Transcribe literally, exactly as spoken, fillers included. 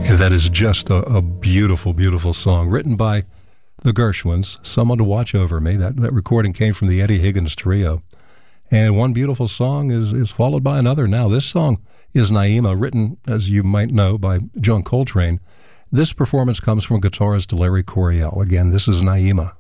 That is just a, a beautiful, beautiful song written by the Gershwins, Someone to Watch Over Me. That, that recording came from the Eddie Higgins Trio. And one beautiful song is, is followed by another. Now, this song is Naima, written, as you might know, by John Coltrane. This performance comes from guitarist Larry Coryell. Again, this is Naima.